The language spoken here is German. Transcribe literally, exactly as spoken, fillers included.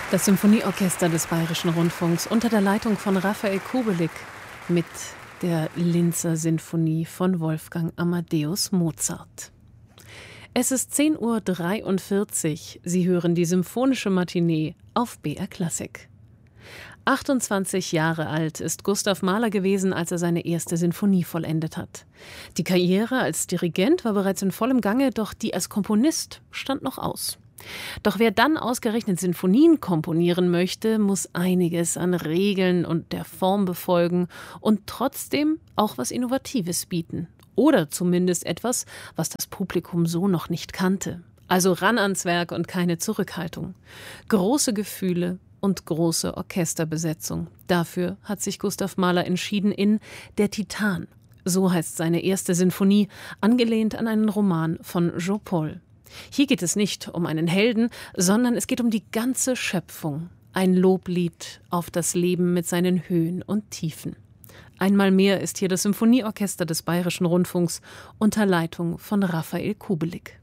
Das Symphonieorchester des Bayerischen Rundfunks unter der Leitung von Raphael Kubelik mit der Linzer Sinfonie von Wolfgang Amadeus Mozart. Es ist zehn Uhr dreiundvierzig. Sie hören die Symphonische Matinee auf B R Klassik. achtundzwanzig Jahre alt ist Gustav Mahler gewesen, als er seine erste Sinfonie vollendet hat. Die Karriere als Dirigent war bereits in vollem Gange, doch die als Komponist stand noch aus. Doch wer dann ausgerechnet Sinfonien komponieren möchte, muss einiges an Regeln und der Form befolgen und trotzdem auch was Innovatives bieten. Oder zumindest etwas, was das Publikum so noch nicht kannte. Also ran ans Werk und keine Zurückhaltung. Große Gefühle und große Orchesterbesetzung. Dafür hat sich Gustav Mahler entschieden in Der Titan. So heißt seine erste Sinfonie, angelehnt an einen Roman von Jean Paul. Hier geht es nicht um einen Helden, sondern es geht um die ganze Schöpfung. Ein Loblied auf das Leben mit seinen Höhen und Tiefen. Einmal mehr ist hier das Symphonieorchester des Bayerischen Rundfunks unter Leitung von Raphael Kubelik.